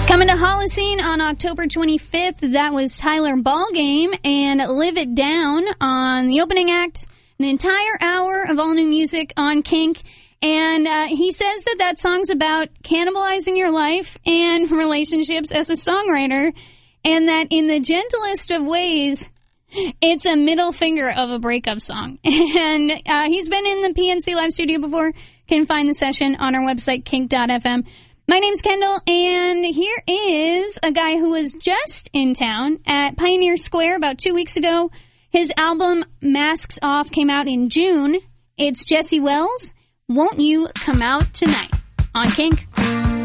Coming to Holocene on October 25th, that was Tyler Ballgame and Live It Down on the opening act. An entire hour of all new music on Kink. And he says that song's about cannibalizing your life and relationships as a songwriter, and that in the gentlest of ways, it's a middle finger of a breakup song. And he's been in the PNC Live studio before. Can find the session on our website, kink.fm. My name's Kendall, and here is a guy who was just in town at Pioneer Square about 2 weeks ago. His album, Masks Off, came out in June. It's Jesse Wells. Won't You Come Out Tonight on Kink.